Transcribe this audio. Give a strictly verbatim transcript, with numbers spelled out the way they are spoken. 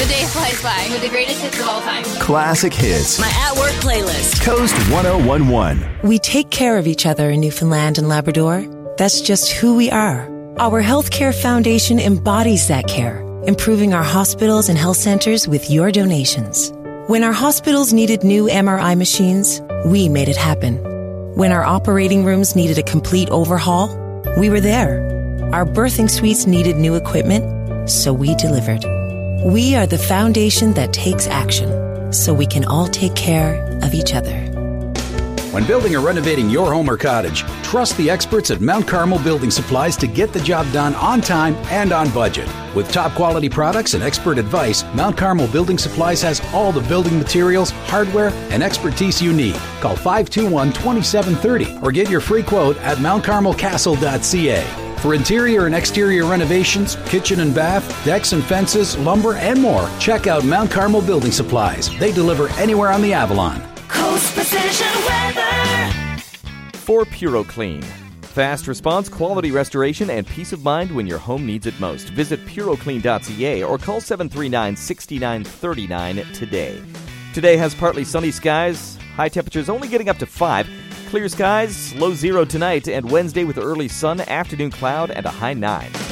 day flies by with the greatest hits of all time. Classic hits. My at-work playlist. Coast ten eleven. We take care of each other in Newfoundland and Labrador. That's just who we are. Our healthcare foundation embodies that care, improving our hospitals and health centers with your donations. When our hospitals needed new M R I machines, we made it happen. When our operating rooms needed a complete overhaul, we were there. Our birthing suites needed new equipment, so we delivered. We are the foundation that takes action, so we can all take care of each other. When building or renovating your home or cottage, trust the experts at Mount Carmel Building Supplies to get the job done on time and on budget. With top quality products and expert advice, Mount Carmel Building Supplies has all the building materials, hardware, and expertise you need. Call five two one, two seven three zero or get your free quote at mount carmel castle dot c a. For interior and exterior renovations, kitchen and bath, decks and fences, lumber, and more, check out Mount Carmel Building Supplies. They deliver anywhere on the Avalon. Coast Precision Weather. For PuroClean. Fast response, quality restoration, and peace of mind when your home needs it most. Visit puro clean dot c a or call seven three nine, six nine three nine today. Today has partly sunny skies. High temperatures only getting up to five. Clear skies, low zero tonight, and Wednesday with early sun, afternoon cloud, and a high nine.